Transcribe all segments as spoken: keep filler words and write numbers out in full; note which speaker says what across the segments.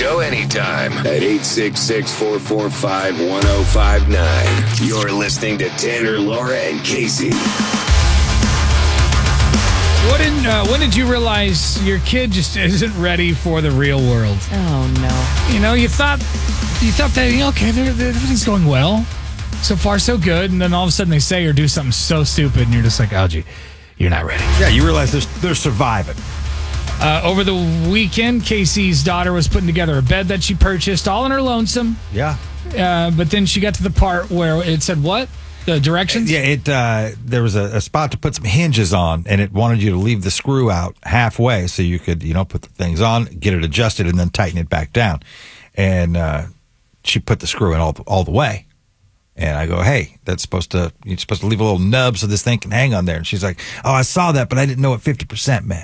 Speaker 1: show anytime at eight six six, four four five, one oh five nine. You're listening to Tanner, Laura, and Casey.
Speaker 2: What did, uh, when did you realize your kid just isn't ready for the real world?
Speaker 3: Oh, no.
Speaker 2: You know, you thought you thought that, okay, they're, they're, everything's going well. So far, so good. And then all of a sudden they say or do something so stupid, and you're just like, Algie, you're not ready.
Speaker 4: Yeah, you realize they're, they're surviving.
Speaker 2: Uh, over the weekend, Casey's daughter was putting together a bed that she purchased, all in her lonesome.
Speaker 4: Yeah.
Speaker 2: Uh, but then she got to the part where it said what? The directions?
Speaker 4: Yeah, it. Uh, there was a, a spot to put some hinges on, and it wanted you to leave the screw out halfway so you could, you know, put the things on, get it adjusted, and then tighten it back down. And uh, she put the screw in all the, all the way. And I go, hey, that's supposed to, you're supposed to leave a little nub so this thing can hang on there. And she's like, oh, I saw that, but I didn't know what fifty percent meant.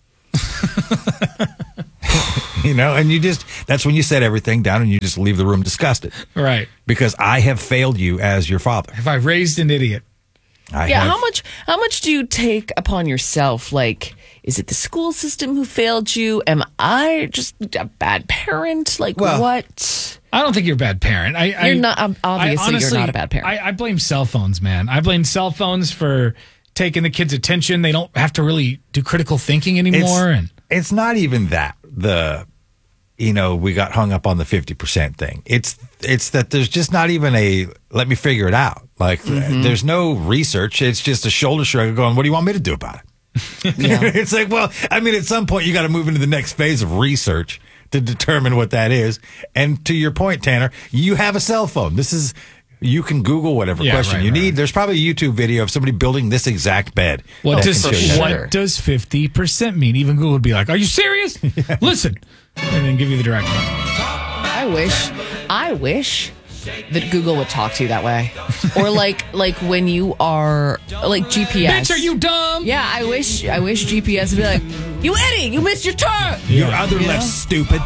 Speaker 4: You know, and you just, that's when you set everything down and you just leave the room disgusted.
Speaker 2: Right.
Speaker 4: Because I have failed you as your father.
Speaker 2: Have I raised an idiot?
Speaker 4: I
Speaker 3: yeah,
Speaker 4: have.
Speaker 3: how much how much do you take upon yourself? Like, is it the school system who failed you? Am I just a bad parent? Like,
Speaker 4: Well,
Speaker 3: what?
Speaker 2: I don't think you're a bad parent. I,
Speaker 3: You're
Speaker 2: I,
Speaker 3: not- um, obviously
Speaker 2: I honestly,
Speaker 3: you're not a bad parent.
Speaker 2: I, I blame cell phones, man. I blame cell phones for taking the kids' attention. They don't have to really do critical thinking anymore.
Speaker 4: It's,
Speaker 2: and
Speaker 4: it's not even that. The, you know, we got hung up on the fifty percent thing. It's it's that there's just not even a, let me figure it out. Like,
Speaker 3: Mm-hmm.
Speaker 4: there's no research. It's just a shoulder shrug going, what do you want me to do about it?
Speaker 3: Yeah.
Speaker 4: It's like, well, I mean, at some point you got to move into the next phase of research to determine what that is. And to your point, Tanner, you have a cell phone. This is, you can Google whatever
Speaker 2: Yeah,
Speaker 4: question
Speaker 2: right,
Speaker 4: you
Speaker 2: right,
Speaker 4: need.
Speaker 2: right.
Speaker 4: There's probably a YouTube video of somebody building this exact bed.
Speaker 2: what
Speaker 4: that
Speaker 2: does
Speaker 4: can show you
Speaker 3: sure.
Speaker 4: that.
Speaker 2: what does fifty percent mean? Even Google would be like, "Are you serious? Listen," and then give you the directions.
Speaker 3: I wish, I wish that Google would talk to you that way, or like like when you are like G P S.
Speaker 2: Bitch, are you dumb?
Speaker 3: Yeah, I wish I wish G P S would be like, you idiot, you missed your turn.
Speaker 4: Your other
Speaker 3: You
Speaker 4: left
Speaker 3: know?
Speaker 4: stupid.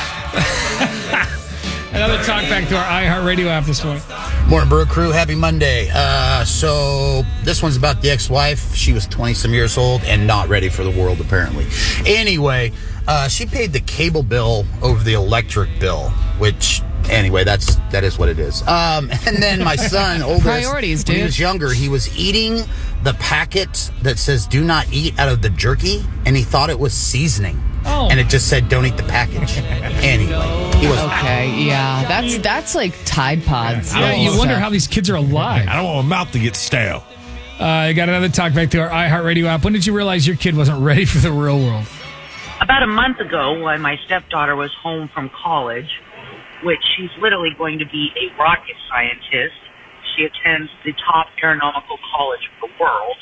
Speaker 2: Another talk back to our iHeartRadio app this morning.
Speaker 5: Morning, Brew Crew. Happy Monday. Uh, so this one's about the ex-wife. She was twenty-some years old and not ready for the world, apparently. Anyway, uh, she paid the cable bill over the electric bill, which, anyway, that's that is what it is. Um, and then my son, oldest,
Speaker 3: Priorities,
Speaker 5: when he
Speaker 3: dude.
Speaker 5: was younger, he was eating the packet that says "Do not eat" out of the jerky, and he thought it was seasoning.
Speaker 2: Oh.
Speaker 5: And it just said, "Don't eat the package." Anyway, he was.
Speaker 3: Okay, yeah, that's that's like Tide Pods.
Speaker 2: Yeah, you wonder how these kids are alive.
Speaker 4: I don't want my mouth to get stale.
Speaker 2: Uh, I got another talk back to our iHeartRadio app. When did you realize your kid wasn't ready for the real world?
Speaker 6: About a month ago, when my stepdaughter was home from college, which she's literally going to be a rocket scientist, she attends the top aeronautical college of the world,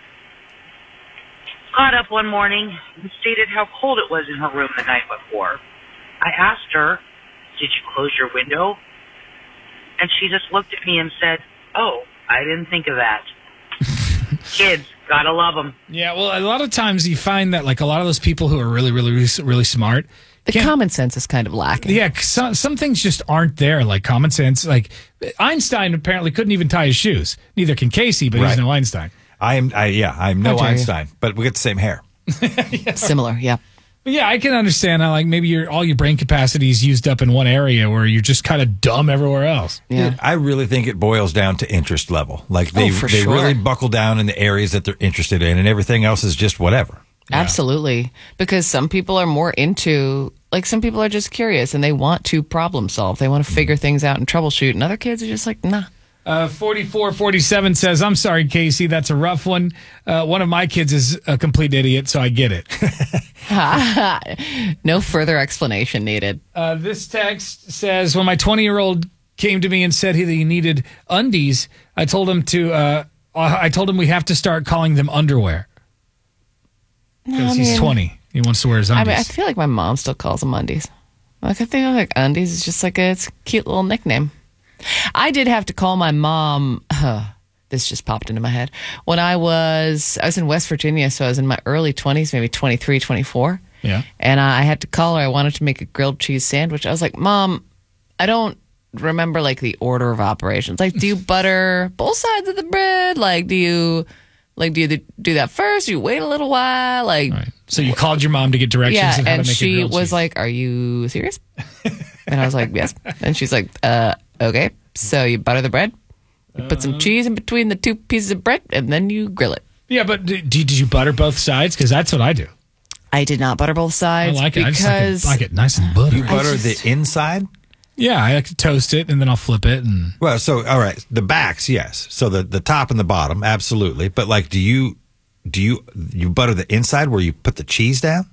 Speaker 6: got up one morning and stated how cold it was in her room the night before. I asked her, "Did you close your window?" And she just looked at me and said, "Oh, I didn't think of that." Kids, gotta love them.
Speaker 2: Yeah, well, a lot of times you find that like a lot of those people who are really, really, really, really smart.
Speaker 3: The
Speaker 2: can't-
Speaker 3: common sense is kind of lacking.
Speaker 2: Yeah, some, some things just aren't there, like common sense. Like Einstein apparently couldn't even tie his shoes. Neither can Casey, but he's
Speaker 4: Right.
Speaker 2: no Einstein.
Speaker 4: I am, I, yeah, I'm no
Speaker 3: How dare you.
Speaker 4: Einstein, but we get the same hair.
Speaker 3: Similar, yeah.
Speaker 2: But yeah, I can understand how like maybe your all your brain capacity is used up in one area where you're just kind of dumb everywhere else.
Speaker 3: Yeah.
Speaker 4: Dude, I really think it boils down to interest level. Like they,
Speaker 3: Oh, for
Speaker 4: they
Speaker 3: sure.
Speaker 4: really buckle down in the areas that they're interested in, and everything else is just whatever.
Speaker 3: Absolutely. Because some people are more into, like, some people are just curious and they want to problem solve. They want to figure things out and troubleshoot. And other kids are just like, nah.
Speaker 2: Uh, forty-four forty-seven says, "I'm sorry, Casey, that's a rough one. Uh, one of my kids is a complete idiot, so I get it."
Speaker 3: No further explanation needed.
Speaker 2: Uh, this text says, "When my twenty-year-old came to me and said he, he needed undies, I told him to. Uh, I told him we have to start calling them underwear because
Speaker 3: I
Speaker 2: he's
Speaker 3: mean-
Speaker 2: twenty. He wants to wear his
Speaker 3: I
Speaker 2: undies."
Speaker 3: mean, I feel like my mom still calls them undies. Like, I think like undies is just like a, it's a cute little nickname. I did have to call my mom. Uh, this just popped into my head. When I was, I was in West Virginia, so I was in my early twenties, maybe twenty-three, twenty-four.
Speaker 2: Yeah.
Speaker 3: And I had to call her. I wanted to make a grilled cheese sandwich. I was like, Mom, I don't remember like the order of operations. Like, do you butter both sides of the bread? Like, do you, like, do you do that first? Do you wait a little while? Like,
Speaker 2: Right. So you called your mom to get directions
Speaker 3: Yeah,
Speaker 2: on how
Speaker 3: and
Speaker 2: to make a
Speaker 3: she
Speaker 2: grilled
Speaker 3: was
Speaker 2: cheese.
Speaker 3: like, "Are you serious?" And I was like, "Yes." And she's like, "Uh, okay. So you butter the bread, you put some cheese in between the two pieces of bread, and then you grill it."
Speaker 2: Yeah, but did, did you butter both sides? Because that's what I do.
Speaker 3: I did not butter both
Speaker 2: I
Speaker 3: sides
Speaker 2: like it. I
Speaker 3: because
Speaker 2: just like it, like it nice and buttery.
Speaker 4: You butter
Speaker 3: just-
Speaker 4: the inside?
Speaker 2: Yeah, I like to toast it and then I'll flip it. And
Speaker 4: Well, so all right, the backs, yes. So the the top and the bottom, absolutely. But like, do you do you you butter the inside where you put the cheese down?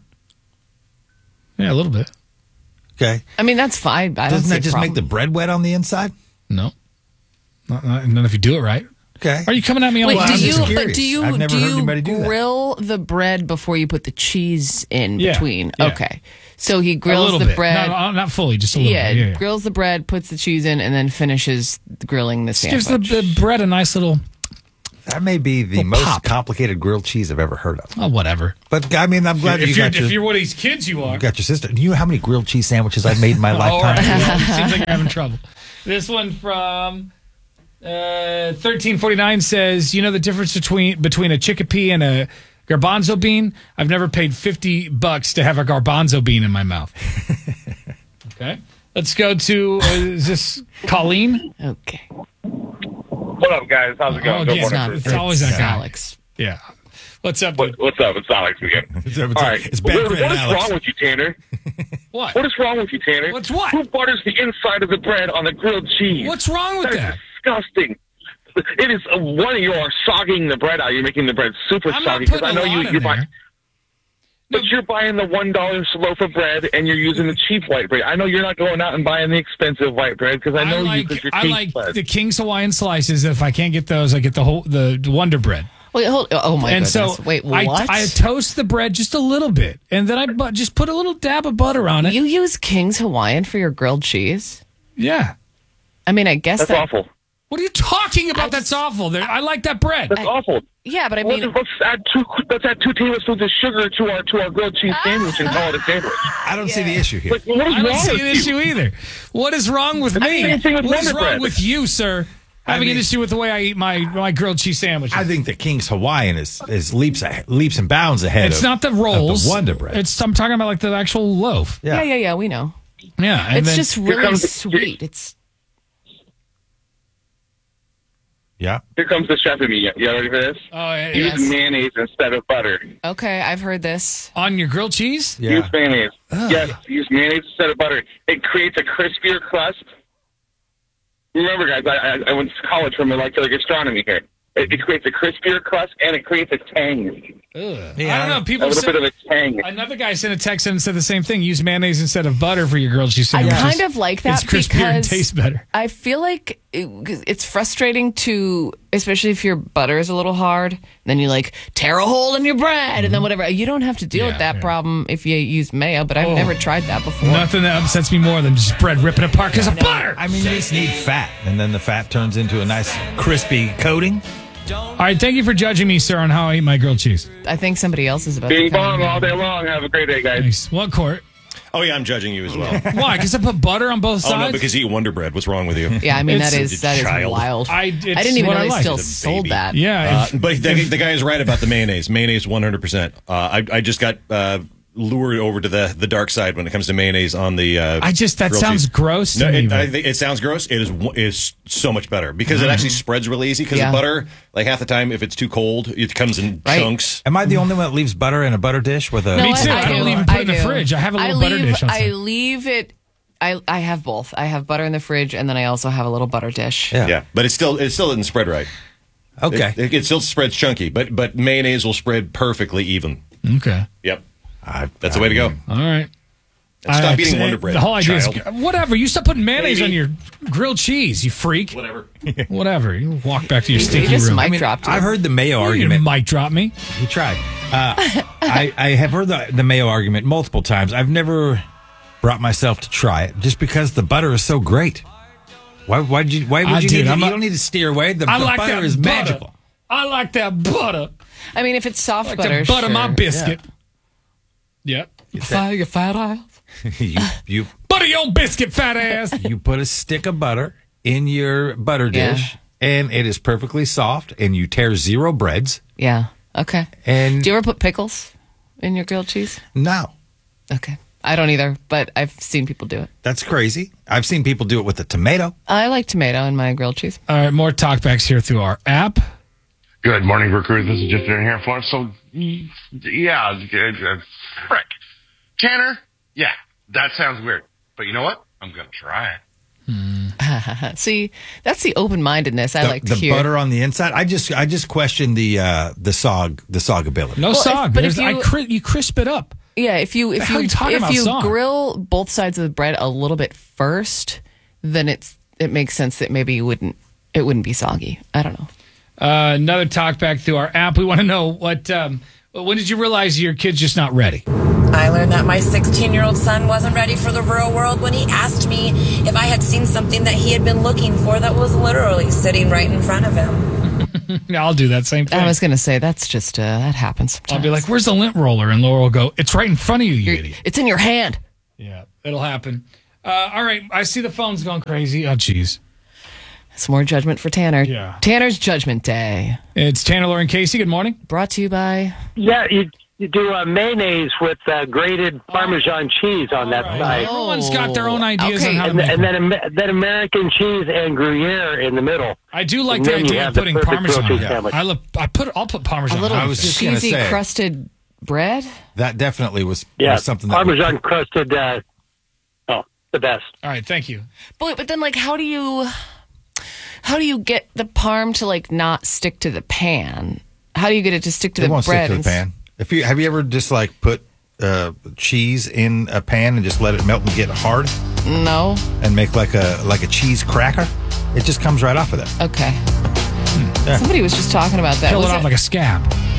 Speaker 2: yeah, a little bit.
Speaker 4: Okay.
Speaker 3: I mean that's fine. I don't
Speaker 4: Doesn't
Speaker 3: see
Speaker 4: that
Speaker 3: a
Speaker 4: just
Speaker 3: problem.
Speaker 4: make the bread wet on the inside?
Speaker 2: No, not, not, not if you do it right.
Speaker 4: Okay.
Speaker 2: Are you coming at me on
Speaker 3: Wait,
Speaker 4: Well,
Speaker 3: do
Speaker 4: I'm
Speaker 3: you?
Speaker 4: just
Speaker 3: But
Speaker 4: curious.
Speaker 3: do you?
Speaker 4: I've never
Speaker 3: do
Speaker 4: heard
Speaker 3: you
Speaker 4: anybody do that.
Speaker 3: grill the bread before you put the cheese in
Speaker 2: Yeah,
Speaker 3: between?
Speaker 2: yeah.
Speaker 3: Okay, so he
Speaker 2: A
Speaker 3: grills
Speaker 2: little
Speaker 3: the
Speaker 2: bit.
Speaker 3: bread.
Speaker 2: No, no, not fully, just a little
Speaker 3: yeah,
Speaker 2: bit. Yeah, yeah.
Speaker 3: grills the bread, puts the cheese in, and then finishes grilling the
Speaker 2: Gives
Speaker 3: sandwich.
Speaker 2: the, the bread a nice little,
Speaker 4: That may be the
Speaker 2: Little
Speaker 4: most
Speaker 2: pop.
Speaker 4: complicated grilled cheese I've ever heard of.
Speaker 2: oh, whatever.
Speaker 4: But I mean, I'm glad
Speaker 2: if
Speaker 4: you
Speaker 2: you're,
Speaker 4: got your,
Speaker 2: if you're one of these kids, you are.
Speaker 4: you got your sister. Do you know how many grilled cheese sandwiches I've made in my
Speaker 2: All
Speaker 4: lifetime?
Speaker 2: right. Well, it seems like you're having trouble. This one from uh, thirteen forty-nine says, you know the difference between between a chickpea and a garbanzo bean? I've never paid fifty bucks to have a garbanzo bean in my mouth. Okay. Let's go to, uh, is this Colleen?
Speaker 3: Okay,
Speaker 7: What up, guys? How's it going?
Speaker 2: Oh,
Speaker 7: Good
Speaker 2: yeah,
Speaker 7: morning.
Speaker 3: not.
Speaker 2: It's always that
Speaker 3: It's
Speaker 2: guy.
Speaker 3: Alex.
Speaker 2: Yeah. What's up,
Speaker 7: What,
Speaker 2: dude?
Speaker 7: what's up? It's Alex again.
Speaker 4: It's, it's,
Speaker 7: All right.
Speaker 4: it's bad
Speaker 7: what,
Speaker 4: friend
Speaker 7: what is
Speaker 4: Alex.
Speaker 7: wrong with you, Tanner?
Speaker 2: What?
Speaker 7: What is wrong with you, Tanner?
Speaker 2: What's what?
Speaker 7: Who butters the inside of the bread on the grilled cheese?
Speaker 2: What's wrong with
Speaker 7: That
Speaker 2: that?
Speaker 7: is disgusting. It is uh, one. You are sogging the bread out. You're making the bread super
Speaker 2: I'm
Speaker 7: soggy
Speaker 2: not putting
Speaker 7: I
Speaker 2: a
Speaker 7: know
Speaker 2: lot
Speaker 7: you.
Speaker 2: in
Speaker 7: You're
Speaker 2: there.
Speaker 7: buying, but you're buying the one dollar loaf of bread and you're using the cheap white bread. I know you're not going out and buying the expensive white bread because I know
Speaker 2: I
Speaker 7: you
Speaker 2: like,
Speaker 7: because you're
Speaker 2: I
Speaker 7: cheap
Speaker 2: like
Speaker 7: bread.
Speaker 2: the King's Hawaiian slices. If I can't get those, I get the whole the Wonder Bread.
Speaker 3: Wait, hold. Oh my
Speaker 2: and
Speaker 3: goodness!
Speaker 2: so
Speaker 3: Wait,
Speaker 2: I,
Speaker 3: what?
Speaker 2: I toast the bread just a little bit, and then I bu- just put a little dab of butter on it.
Speaker 3: you use King's Hawaiian for your grilled cheese?
Speaker 2: Yeah.
Speaker 3: I mean, I guess
Speaker 7: That's
Speaker 3: that.
Speaker 7: awful.
Speaker 2: What are you talking about?
Speaker 3: I
Speaker 2: That's
Speaker 3: just-
Speaker 2: awful. There, I like that bread.
Speaker 7: That's awful.
Speaker 3: Yeah, but I
Speaker 7: Let's,
Speaker 3: mean,
Speaker 7: let's add two. Let's add two tablespoons of sugar to our to our grilled cheese sandwich and call it a sandwich.
Speaker 4: I don't see the issue here.
Speaker 7: Like, what is
Speaker 2: I don't
Speaker 7: wrong
Speaker 2: see
Speaker 7: with
Speaker 2: an
Speaker 7: you?
Speaker 2: issue either. What is wrong with me?
Speaker 7: same thing with
Speaker 2: What is
Speaker 7: Wonder
Speaker 2: wrong
Speaker 7: Bread.
Speaker 2: with you, sir? Having
Speaker 4: mean-
Speaker 2: an issue with the way I eat my, my grilled cheese sandwiches.
Speaker 4: I think the King's Hawaiian is, is leaps a- leaps and bounds ahead.
Speaker 2: it's
Speaker 4: of,
Speaker 2: not the
Speaker 4: of
Speaker 2: rolls.
Speaker 4: the Wonder Bread.
Speaker 2: It's I'm talking about like the actual loaf.
Speaker 3: yeah, yeah, yeah. We know.
Speaker 2: Yeah, and
Speaker 3: It's
Speaker 2: then,
Speaker 3: just really
Speaker 7: comes the-
Speaker 3: sweet. It's
Speaker 4: yeah.
Speaker 7: Here comes the chef in me. You ready for this?
Speaker 2: oh, yeah,
Speaker 7: Use
Speaker 2: yes.
Speaker 7: mayonnaise instead of butter.
Speaker 3: okay. I've heard this.
Speaker 2: on your grilled cheese.
Speaker 4: Yeah.
Speaker 7: Use mayonnaise. Yes, use mayonnaise instead of butter. It creates a crispier crust. Remember, guys, I, I, I went to college for molecular gastronomy here. It, it creates a crispier crust and it creates a tang.
Speaker 2: Ugh.
Speaker 4: Yeah.
Speaker 2: I don't know.
Speaker 7: A
Speaker 2: People
Speaker 7: little
Speaker 2: said,
Speaker 7: bit of a tang.
Speaker 2: another guy sent a text in and said the same thing. Use mayonnaise instead of butter for your grilled cheese
Speaker 3: I
Speaker 2: sandwiches.
Speaker 3: kind of like that
Speaker 2: It's crispier and
Speaker 3: because
Speaker 2: tastes better.
Speaker 3: I feel like it, it's frustrating to, especially if your butter is a little hard, then you like tear a hole in your bread and then whatever. You don't have to deal
Speaker 2: Yeah,
Speaker 3: with that
Speaker 2: yeah.
Speaker 3: problem if you use mayo, but I've
Speaker 2: Oh.
Speaker 3: never tried that before.
Speaker 2: Nothing that upsets me more than just bread ripping apart because of butter.
Speaker 4: I mean, you just need fat, and then the fat turns into a nice crispy coating.
Speaker 2: All right, thank you for judging me, sir, on how I eat my grilled cheese.
Speaker 3: I think somebody else is about
Speaker 7: Bing
Speaker 3: to come
Speaker 7: bong
Speaker 3: in.
Speaker 7: all day long. Have a great day, guys.
Speaker 2: Thanks. What, Court?
Speaker 8: Oh, yeah, I'm judging you as well.
Speaker 2: Why? Because I put butter on both
Speaker 8: Oh,
Speaker 2: sides?
Speaker 8: no, because you eat Wonder Bread. What's wrong with you?
Speaker 3: Yeah, I mean
Speaker 2: It's-
Speaker 3: that is that is
Speaker 8: child.
Speaker 3: wild.
Speaker 2: I-
Speaker 3: I
Speaker 2: it's
Speaker 3: didn't even
Speaker 2: what
Speaker 3: know
Speaker 2: I
Speaker 3: they
Speaker 2: like.
Speaker 3: still
Speaker 8: It's a
Speaker 3: sold
Speaker 8: baby.
Speaker 3: that.
Speaker 2: Yeah.
Speaker 8: Uh,
Speaker 2: if-
Speaker 8: but the, the guy is right about the mayonnaise. Mayonnaise, one hundred percent. Uh, I, I just got uh, lured over to the, the dark side when it comes to mayonnaise on the. Uh,
Speaker 2: I just, that
Speaker 8: grilled
Speaker 2: sounds
Speaker 8: cheese.
Speaker 2: gross to
Speaker 8: No,
Speaker 2: me.
Speaker 8: it, I
Speaker 2: but-
Speaker 8: think it sounds gross. It is one- is so much better because it actually spreads real easy. Because
Speaker 3: Yeah.
Speaker 8: the butter, like half the time, if it's too cold, it comes in
Speaker 3: Right.
Speaker 8: chunks.
Speaker 4: Am I the only one that leaves butter in a butter dish with a?
Speaker 3: No,
Speaker 2: Me too. I don't
Speaker 3: do.
Speaker 2: even put it in the
Speaker 3: do.
Speaker 2: fridge. I have a little
Speaker 3: I
Speaker 2: butter
Speaker 3: leave,
Speaker 2: dish outside.
Speaker 3: I leave it. I I have both. I have butter in the fridge, and then I also have a little butter dish.
Speaker 4: Yeah.
Speaker 8: Yeah, but it still it still doesn't spread right.
Speaker 4: Okay.
Speaker 8: It, it still spreads chunky, but but mayonnaise will spread perfectly even.
Speaker 2: Okay.
Speaker 8: Yep,
Speaker 4: I,
Speaker 8: that's the way to go.
Speaker 2: All right.
Speaker 8: And stop
Speaker 2: I-
Speaker 8: eating
Speaker 2: I-
Speaker 8: Wonder Bread.
Speaker 2: The whole idea
Speaker 8: child.
Speaker 2: is whatever. You stop putting mayonnaise
Speaker 8: Baby.
Speaker 2: on your grilled cheese, you freak.
Speaker 8: Whatever.
Speaker 2: Whatever. You walk back to your
Speaker 3: You
Speaker 2: stinky
Speaker 3: just
Speaker 2: room.
Speaker 3: mic
Speaker 4: I mean,
Speaker 3: dropped it.
Speaker 4: I've heard the mayo
Speaker 2: You
Speaker 4: argument.
Speaker 2: might drop me.
Speaker 4: He tried. Uh, I, I have heard the, the mayo argument multiple times. I've never brought myself to try it just because the butter is so great. Why? Why did you? Why would
Speaker 2: I
Speaker 4: you?
Speaker 2: did.
Speaker 4: Need to,
Speaker 2: I'm
Speaker 4: you
Speaker 2: a-
Speaker 4: don't need to steer away. The,
Speaker 2: I
Speaker 4: the
Speaker 2: like
Speaker 4: butter
Speaker 2: that
Speaker 4: is
Speaker 2: butter.
Speaker 4: magical.
Speaker 2: I like that butter.
Speaker 3: I mean, if it's soft
Speaker 2: I like
Speaker 3: butter,
Speaker 2: to butter
Speaker 3: sure.
Speaker 2: my biscuit. Yep.
Speaker 3: You fat, you fat ass.
Speaker 4: you you
Speaker 2: Butter your own biscuit, fat ass.
Speaker 4: you put a stick of butter in your butter
Speaker 3: Yeah.
Speaker 4: dish, and it is perfectly soft, and you tear zero breads.
Speaker 3: Yeah. Okay.
Speaker 4: And
Speaker 3: Do you ever put pickles in your grilled cheese?
Speaker 4: No.
Speaker 3: Okay. I don't either, but I've seen people do it.
Speaker 4: That's crazy. I've seen people do it with a tomato.
Speaker 3: I like tomato in my grilled cheese.
Speaker 2: All right, more talkbacks here through our app.
Speaker 9: Good morning, recruit. This is just in here, Florence. So, yeah, uh, frick. Tanner? Yeah, that sounds weird. But you know what? I'm going to try it.
Speaker 3: Hmm. See, that's the open-mindedness I
Speaker 4: the,
Speaker 3: like to
Speaker 4: the
Speaker 3: hear.
Speaker 4: butter on the inside. I just, I just question the uh, the sog, the sog ability.
Speaker 2: No
Speaker 3: Well, if-
Speaker 2: sog.
Speaker 3: but
Speaker 2: There's-
Speaker 3: if you-
Speaker 2: I cri- you crisp it up.
Speaker 3: Yeah, if you if
Speaker 2: The hell
Speaker 3: you,
Speaker 2: are you talking
Speaker 3: if
Speaker 2: about,
Speaker 3: you
Speaker 2: song?
Speaker 3: grill both sides of the bread a little bit first, then it's it makes sense that maybe you wouldn't it wouldn't be soggy. I don't know.
Speaker 2: Uh, another talkback through our app. We want to know what. Um, when did you realize your kid's just not ready?
Speaker 10: I learned that my sixteen-year-old son wasn't ready for the real world when he asked me if I had seen something that he had been looking for that was literally sitting right in front of him.
Speaker 2: Yeah, I'll do that same thing.
Speaker 3: I was going to say that's just uh, that happens.
Speaker 2: I'll be like, "Where's the lint roller?" And Laura will go, "It's right in front of you, you idiot."
Speaker 3: It's in your hand.
Speaker 2: Yeah, it'll happen. Uh, all right, I see the phone's going crazy. Oh, jeez.
Speaker 3: Some more judgment for Tanner.
Speaker 2: Yeah.
Speaker 3: Tanner's Judgment Day.
Speaker 2: It's Tanner, Laura, and Casey. Good morning.
Speaker 3: Brought to you by.
Speaker 11: Yeah, you, you do uh, mayonnaise with uh, grated Parmesan cheese on that
Speaker 2: Right.
Speaker 11: side.
Speaker 2: Everyone's got their own ideas
Speaker 3: Okay.
Speaker 2: on how to
Speaker 11: And,
Speaker 2: make
Speaker 11: and
Speaker 2: it.
Speaker 11: then Am- then American cheese and Gruyere in the middle.
Speaker 2: I do like
Speaker 11: and
Speaker 2: the
Speaker 11: then you
Speaker 2: idea
Speaker 11: have
Speaker 2: of
Speaker 11: the
Speaker 2: putting
Speaker 11: perfect
Speaker 2: Parmesan
Speaker 11: grilled
Speaker 2: on
Speaker 11: cheese
Speaker 2: it.
Speaker 11: sandwich.
Speaker 2: I, look, I put, I'll put Parmesan
Speaker 3: A little
Speaker 2: on it.
Speaker 4: was just gonna
Speaker 3: cheesy
Speaker 4: say.
Speaker 3: crusted bread.
Speaker 4: That definitely was,
Speaker 11: Yeah,
Speaker 4: was something that
Speaker 11: Parmesan crusted. Uh, oh, the best.
Speaker 2: All right, thank you.
Speaker 3: But but then like how do you how do you get the parm to like not stick to the pan? How do you get it to stick to
Speaker 4: it
Speaker 3: the
Speaker 4: won't
Speaker 3: bread?
Speaker 4: stick to the
Speaker 3: and-
Speaker 4: pan. If you have you ever just like put uh, cheese in a pan and just let it melt and get hard
Speaker 3: No.
Speaker 4: and make like a like a cheese cracker? It just comes right off of that.
Speaker 3: Okay.
Speaker 4: yeah.
Speaker 3: Somebody was just talking about that.
Speaker 2: Peel it
Speaker 3: Was
Speaker 2: off like a scab.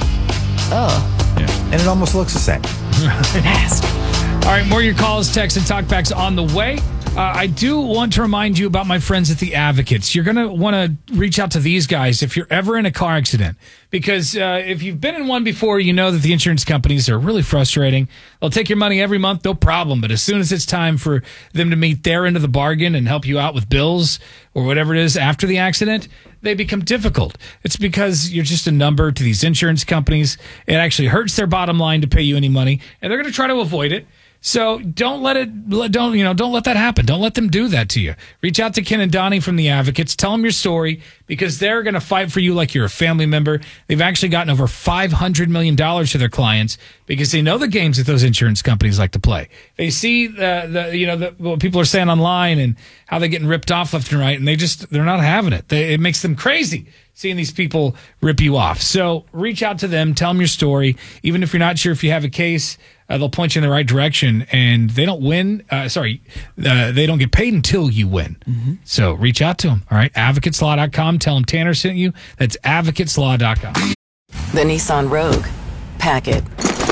Speaker 3: oh,
Speaker 4: And it almost looks the same.
Speaker 3: nasty.
Speaker 2: All right, more of your calls, texts, and talkbacks on the way. Uh, I do want to remind you about my friends at the Advocates. You're going to want to reach out to these guys if you're ever in a car accident. Because uh, if you've been in one before, you know that the insurance companies are really frustrating. They'll take your money every month, no problem. But as soon as it's time for them to meet their end of the bargain and help you out with bills or whatever it is after the accident, they become difficult. It's because you're just a number to these insurance companies. It actually hurts their bottom line to pay you any money, and they're going to try to avoid it. So don't let it, don't, you know, don't let that happen. Don't let them do that to you. Reach out to Ken and Donnie from the Advocates. Tell them your story because they're going to fight for you like you're a family member. They've actually gotten over five hundred million dollars to their clients because they know the games that those insurance companies like to play. They see the, the you know, the, what people are saying online and how they're getting ripped off left and right. And they just, they're not having it. They, it makes them crazy seeing these people rip you off. So reach out to them. Tell them your story. Even if you're not sure if you have a case, Uh, they'll point you in the right direction, and they don't win. Uh, sorry, uh, they don't get paid until you win. Mm-hmm. So reach out to them. All right, advocates law dot com. Tell them Tanner sent you. That's advocates law dot com.
Speaker 12: The Nissan Rogue. Pack it.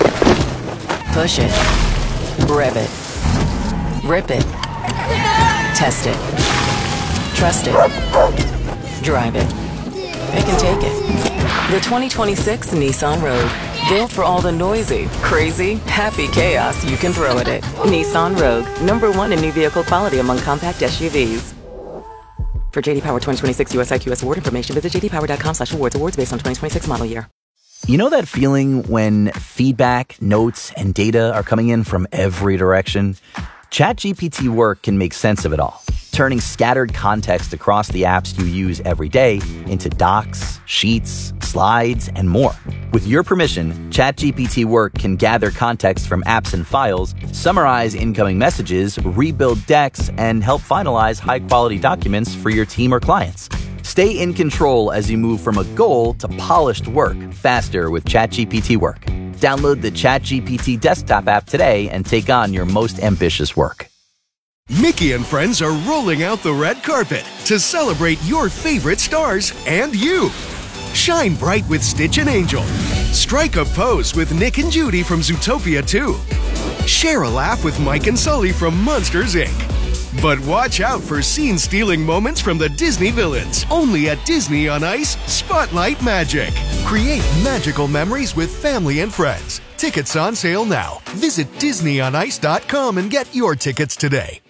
Speaker 12: Push it. Rev it. Rip it. Test it. Trust it. Drive it. It can take it. The twenty twenty-six Nissan Rogue. Built for all the noisy, crazy, happy chaos you can throw at it. Nissan Rogue. Number one in new vehicle quality among compact S U Vs. For J D Power twenty twenty-six U S I Q S award information, visit j d power dot com slash awards. Awards based on twenty twenty-six model year.
Speaker 13: You know that feeling when feedback, notes, and data are coming in from every direction? ChatGPT Work can make sense of it all, turning scattered context across the apps you use every day into docs, sheets, slides, and more. With your permission, ChatGPT Work can gather context from apps and files, summarize incoming messages, rebuild decks, and help finalize high-quality documents for your team or clients. Stay in control as you move from a goal to polished work faster with ChatGPT Work. Download the ChatGPT desktop app today and take on your most ambitious work.
Speaker 14: Mickey and friends are rolling out the red carpet to celebrate your favorite stars and you. Shine bright with Stitch and Angel. Strike a pose with Nick and Judy from Zootopia two. Share a laugh with Mike and Sully from Monsters, Incorporated. But watch out for scene-stealing moments from the Disney villains. Only at Disney on Ice Spotlight Magic. Create magical memories with family and friends. Tickets on sale now. Visit disney on ice dot com and get your tickets today.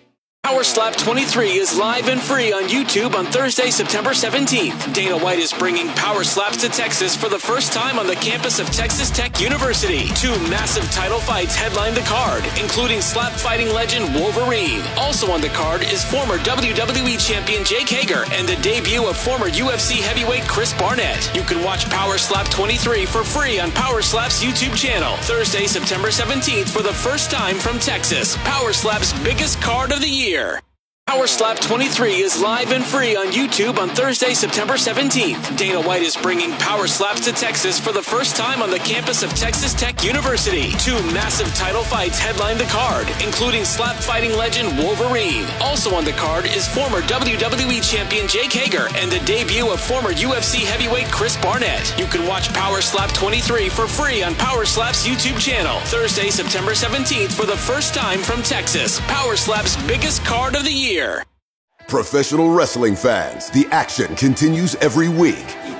Speaker 15: Power Slap twenty-three is live and free on YouTube on Thursday, September seventeenth. Dana White is bringing Power Slaps to Texas for the first time on the campus of Texas Tech University. Two massive title fights headline the card, including slap fighting legend Wolverine. Also on the card is former W W E champion Jake Hager and the debut of former U F C heavyweight Chris Barnett. You can watch Power Slap twenty-three for free on Power Slap's YouTube channel. Thursday, September seventeenth for the first time from Texas. Power Slap's biggest card of the year. Power Slap twenty-three is live and free on YouTube on Thursday, September seventeenth. Dana White is bringing Power Slaps to Texas for the first time on the campus of Texas Tech University. Two massive title fights headline the card, including slap fighting legend Wolverine. Also on the card is former W W E champion Jake Hager and the debut of former U F C heavyweight Chris Barnett. You can watch Power Slap twenty-three for free on Power Slap's YouTube channel. Thursday, September seventeenth for the first time from Texas. Power Slap's biggest card of the year.
Speaker 16: Professional wrestling fans, the action continues every week.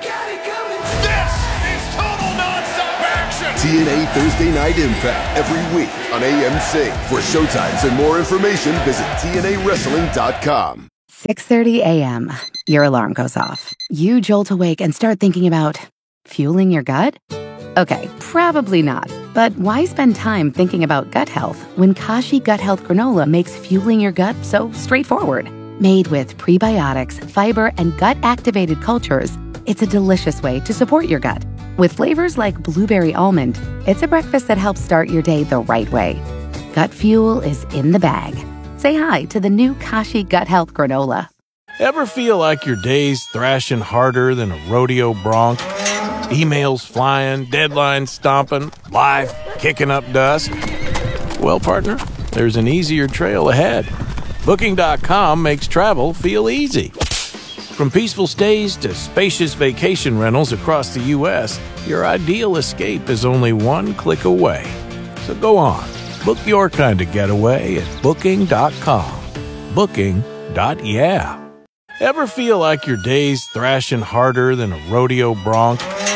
Speaker 17: This is total nonstop action!
Speaker 16: T N A Thursday Night Impact every week on A M C. For showtimes and more information, visit T N A wrestling dot com.
Speaker 18: six thirty a.m. Your alarm goes off. You jolt awake and start thinking about fueling your gut? Okay, probably not. But why spend time thinking about gut health when Kashi Gut Health Granola makes fueling your gut so straightforward? Made with prebiotics, fiber, and gut-activated cultures, it's a delicious way to support your gut. With flavors like blueberry almond, it's a breakfast that helps start your day the right way. Gut fuel is in the bag. Say hi to the new Kashi Gut Health Granola.
Speaker 19: Ever feel like your day's thrashing harder than a rodeo bronc? Emails flying, deadlines stomping, life kicking up dust? Well, partner, there's an easier trail ahead. Booking dot com makes travel feel easy. From peaceful stays to spacious vacation rentals across the U S, your ideal escape is only one click away. So go on, book your kind of getaway at Booking dot com. Booking. Yeah. Ever feel like your day's thrashing harder than a rodeo bronc?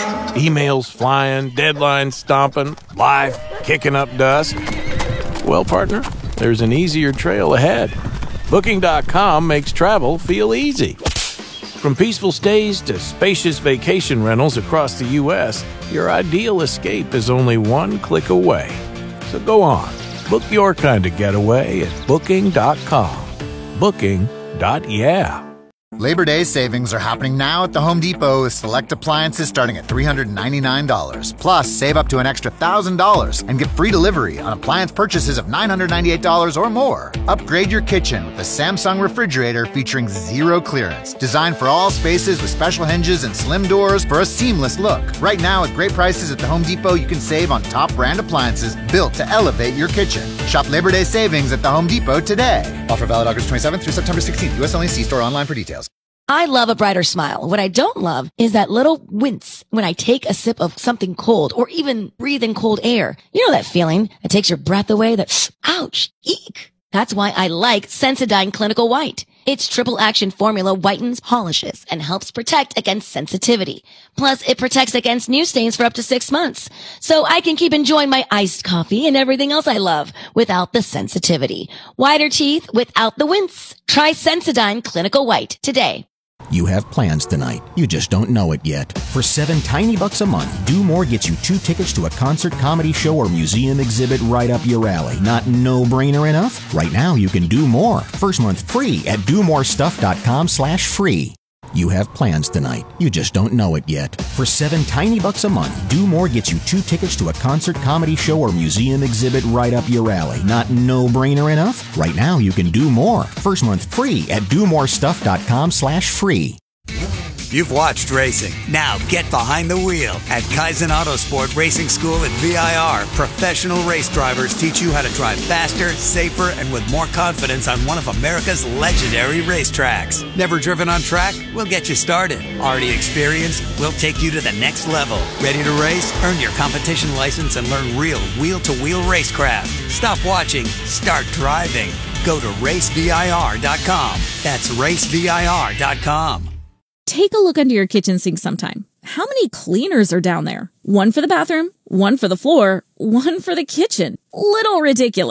Speaker 19: Emails flying, deadlines stomping, life kicking up dust? Well, partner, there's an easier trail ahead. Booking dot com makes travel feel easy. From peaceful stays to spacious vacation rentals across the U S, your ideal escape is only one click away. So go on, book your kind of getaway at Booking dot com. Booking. Yeah.
Speaker 20: Labor Day savings are happening now at the Home Depot with select appliances starting at three hundred ninety-nine dollars. Plus, save up to an extra one thousand dollars and get free delivery on appliance purchases of nine hundred ninety-eight dollars or more. Upgrade your kitchen with a Samsung refrigerator featuring zero clearance. Designed for all spaces with special hinges and slim doors for a seamless look. Right now, at great prices at the Home Depot, you can save on top brand appliances built to elevate your kitchen. Shop Labor Day savings at the Home Depot today. Offer valid August twenty-seventh through September sixteenth. U S only. See store online for details.
Speaker 21: I love a brighter smile. What I don't love is that little wince when I take a sip of something cold or even breathe in cold air. You know that feeling that takes your breath away, that ouch, eek. That's why I like Sensodyne Clinical White. Its triple action formula whitens, polishes, and helps protect against sensitivity. Plus, it protects against new stains for up to six months. So I can keep enjoying my iced coffee and everything else I love without the sensitivity. Whiter teeth without the wince. Try Sensodyne Clinical White today.
Speaker 22: You have plans tonight. You just don't know it yet. For seven tiny bucks a month, Do More gets you two tickets to a concert, comedy show, or museum exhibit right up your alley. Not no-brainer enough? Right now, you can do more. First month free at do more stuff dot com slash free. You have plans tonight. You just don't know it yet. For seven tiny bucks a month, Do More gets you two tickets to a concert, comedy show, or museum exhibit right up your alley. Not no-brainer enough? Right now, you can do more. First month free at do more stuff dot com slash free.
Speaker 23: You've watched racing. Now get behind the wheel. At Kaizen Autosport Racing School at V I R, professional race drivers teach you how to drive faster, safer, and with more confidence on one of America's legendary racetracks. Never driven on track? We'll get you started. Already experienced? We'll take you to the next level. Ready to race? Earn your competition license and learn real wheel-to-wheel racecraft. Stop watching. Start driving. Go to race V I R dot com. That's race V I R dot com.
Speaker 24: Take a look under your kitchen sink sometime. How many cleaners are down there? One for the bathroom, one for the floor, one for the kitchen. Little ridiculous.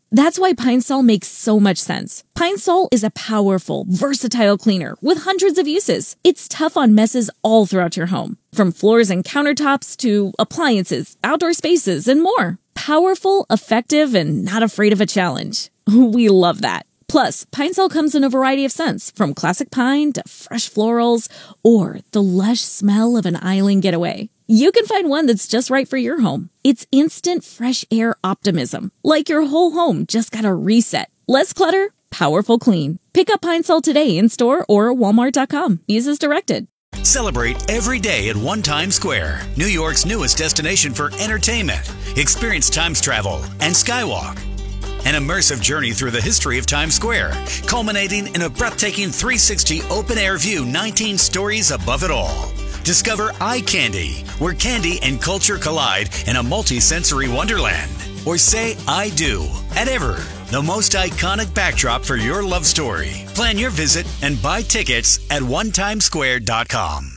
Speaker 24: That's why Pine Sol makes so much sense. Pine Sol is a powerful, versatile cleaner with hundreds of uses. It's tough on messes all throughout your home, from floors and countertops to appliances, outdoor spaces, and more. Powerful, effective, and not afraid of a challenge. We love that. Plus, Pine Sol comes in a variety of scents, from classic pine to fresh florals or the lush smell of an island getaway. You can find one that's just right for your home. It's instant fresh air optimism, like your whole home just got a reset. Less clutter, powerful clean. Pick up Pine Sol today in store or walmart dot com. Use as directed.
Speaker 1: Celebrate every day at One Times Square, New York's newest destination for entertainment. Experience Times travel and Skywalk. An immersive journey through the history of Times Square, culminating in a breathtaking three sixty open-air view nineteen stories above it all. Discover Eye Candy, where candy and culture collide in a multi-sensory wonderland. Or say I do at Ever, the most iconic backdrop for your love story. Plan your visit and buy tickets at one times square dot com.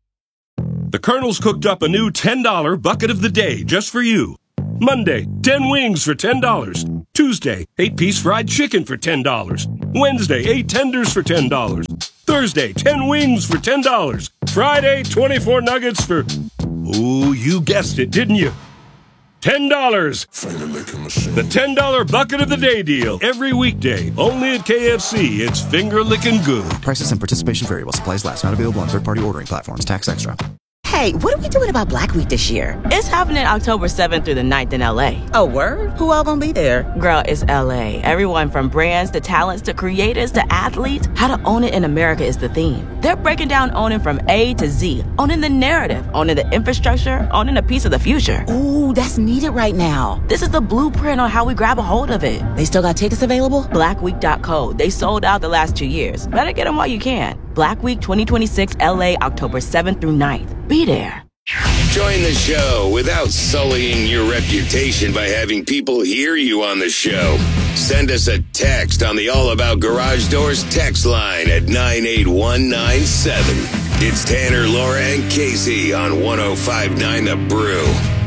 Speaker 5: The Colonel's cooked up a new ten dollar bucket of the day just for you. Monday, ten wings for ten dollars. Tuesday, eight-piece fried chicken for ten dollars. Wednesday, eight tenders for ten dollars. Thursday, ten wings for ten dollars. Friday, twenty-four nuggets for... Ooh, you guessed it, didn't you? ten dollars. The ten dollar bucket of the day deal. Every weekday. Only at K F C. It's finger-licking good.
Speaker 6: Prices and participation vary while supplies last. Not available on third-party ordering platforms. Tax extra.
Speaker 7: Hey, what are we doing about Black Week this year?
Speaker 25: It's happening October seventh through the ninth in L A.
Speaker 7: Oh, word? Who all gonna be there?
Speaker 25: Girl, it's L A. Everyone from brands to talents to creators to athletes. How to own it in America is the theme. They're breaking down owning from A to Z. Owning the narrative, owning the infrastructure, owning a piece of the future.
Speaker 7: Ooh, that's needed right now.
Speaker 25: This is the blueprint on how we grab a hold of it.
Speaker 7: They still got tickets available?
Speaker 25: black week dot co. They sold out the last two years. Better get them while you can. Black Week twenty twenty-six L A, October seventh through ninth. Be there.
Speaker 26: Join the show without sullying your reputation by having people hear you on the show. Send us a text on the All About Garage Doors text line at nine eight one nine seven. It's Tanner, Laura, and Casey on one oh five point nine The Brew.